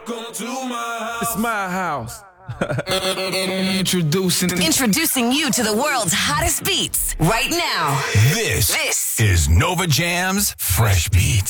It's my house. Introducing you to the world's hottest beats right now. This is Nova Jam's Fresh Beats.